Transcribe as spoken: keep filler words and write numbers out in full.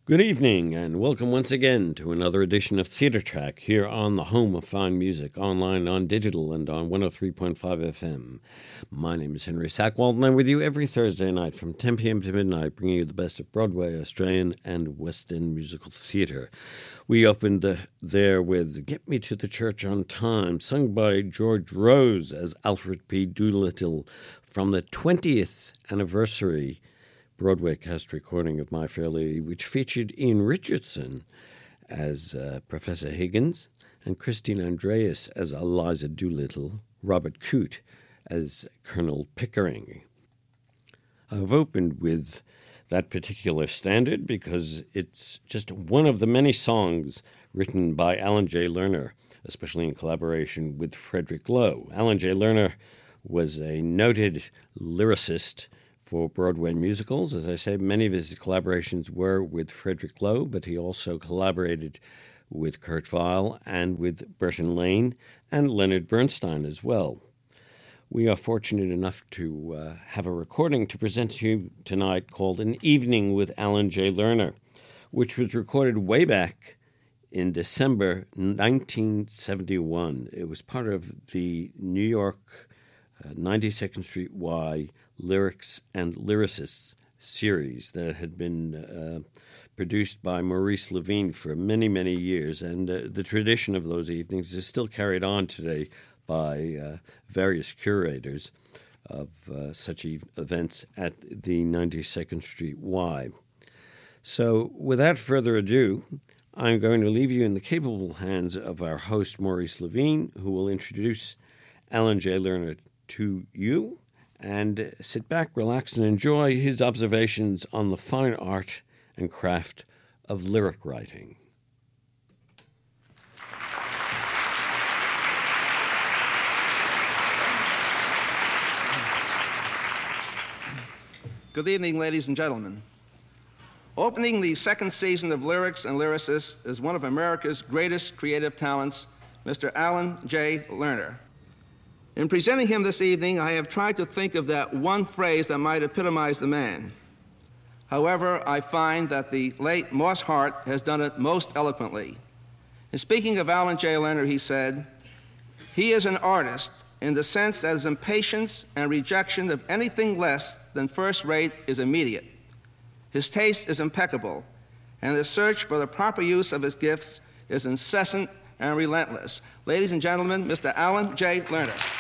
Good evening, and welcome once again to another edition of Theatre Track here on the home of fine music, online, on digital, and on one oh three point five F M. My name is Henry Sackwald, and I'm with you every Thursday night from ten p.m. to midnight, bringing you the best of Broadway, Australian, and West End musical theatre. We opened the, there with Get Me to the Church on Time, sung by George Rose as Alfred P. Doolittle from the twentieth anniversary Broadway cast recording of My Fair Lady, which featured Ian Richardson as uh, Professor Higgins and Christine Andreas as Eliza Doolittle, Robert Coote as Colonel Pickering. I've opened with that particular standard because it's just one of the many songs written by Alan J. Lerner, especially in collaboration with Frederick Loewe. Alan J. Lerner was a noted lyricist for Broadway musicals. As I say, many of his collaborations were with Frederick Loewe, but he also collaborated with Kurt Weill and with Burton Lane and Leonard Bernstein as well. We are fortunate enough to uh, have a recording to present to you tonight called An Evening with Alan J. Lerner, which was recorded way back in December nineteen seventy-one. It was part of the New York uh, ninety-second Street Y Lyrics and Lyricists series that had been uh, produced by Maurice Levine for many, many years. And uh, the tradition of those evenings is still carried on today by uh, various curators of uh, such e- events at the ninety-second Street Y. So without further ado, I'm going to leave you in the capable hands of our host, Maurice Levine, who will introduce Alan J. Lerner to you, and sit back, relax, and enjoy his observations on the fine art and craft of lyric writing. Good evening, ladies and gentlemen. Opening the second season of Lyrics and Lyricists is one of America's greatest creative talents, Mister Alan J. Lerner. In presenting him this evening, I have tried to think of that one phrase that might epitomize the man. However, I find that the late Moss Hart has done it most eloquently. In speaking of Alan J. Lerner, he said, "He is an artist in the sense that his impatience and rejection of anything less than first rate is immediate. His taste is impeccable, and his search for the proper use of his gifts is incessant and relentless." Ladies and gentlemen, Mister Alan J. Lerner.